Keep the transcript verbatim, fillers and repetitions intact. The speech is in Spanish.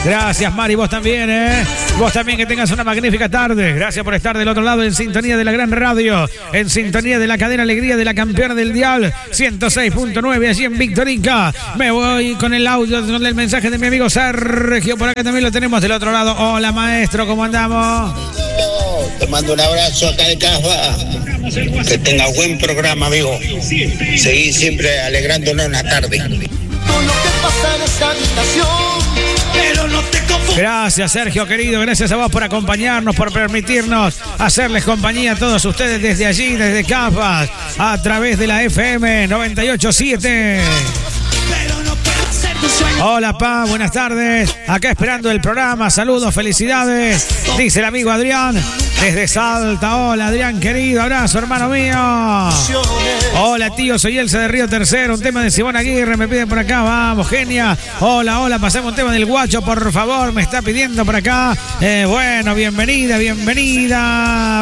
Gracias, Mari, vos también, ¿eh? Vos también, que tengas una magnífica tarde. Gracias por estar del otro lado en sintonía de la gran radio, en sintonía de la cadena Alegría de la campeona del dial, ciento seis punto nueve allí en Victorica. Me voy con el audio, con el mensaje de mi amigo Sergio. Por acá también lo tenemos del otro lado. Hola, maestro, ¿cómo andamos? Te mando un abrazo acá de Caja. Que tenga buen programa, amigo. Seguí siempre alegrándonos la tarde. Gracias, Sergio, querido. Gracias a vos por acompañarnos, por permitirnos hacerles compañía a todos ustedes desde allí, desde Capas, a través de la F M noventa y ocho punto siete. Hola, Pa, buenas tardes. Acá esperando el programa. Saludos, felicidades. Dice el amigo Adrián desde Salta. Hola, Adrián, querido. Abrazo, hermano mío. Hola, tío. Soy Elsa de Río Tercero. Un tema de Simón Aguirre. Me piden por acá. Vamos, genia. Hola, hola. Pasemos un tema del Guacho, por favor. Me está pidiendo por acá. Eh, bueno, bienvenida, bienvenida.